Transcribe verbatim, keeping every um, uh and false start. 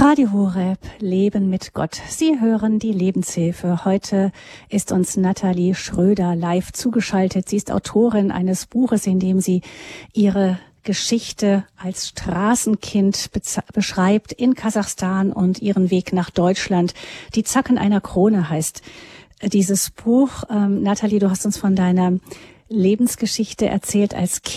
Radio Horeb, Leben mit Gott. Sie hören die Lebenshilfe. Heute ist uns Nathalie Schröder live zugeschaltet. Sie ist Autorin eines Buches, in dem sie ihre Geschichte als Straßenkind beschreibt in Kasachstan und ihren Weg nach Deutschland. Die Zacken einer Krone heißt dieses Buch. Ähm, Nathalie, du hast uns von deiner Lebensgeschichte erzählt als Kind.